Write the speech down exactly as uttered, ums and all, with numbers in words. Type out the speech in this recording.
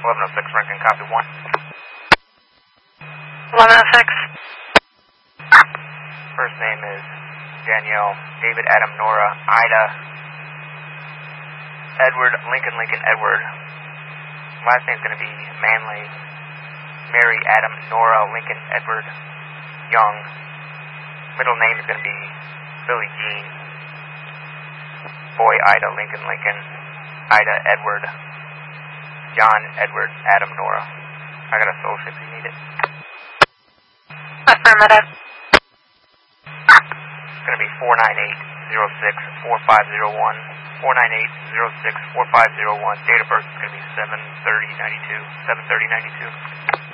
eleven oh six, Rankin, copy one. eleven oh six. First name is Danielle, David, Adam, Nora, Ida, Edward, Lincoln, Lincoln, Edward. Last name's going to be Manley, Mary, Adam, Nora, Lincoln, Edward, Young. Middle name is going to be Billy Jean. Boy, Ida, Lincoln, Lincoln, Ida, Edward, John, Edward, Adam, Nora. I got a social if you need it. Affirmative. It's going to be four nine eight, zero six, four five zero one. four nine eight, zero six, four five zero one. Date of birth is going to be seven thirty ninety-two. seven thirty ninety-two.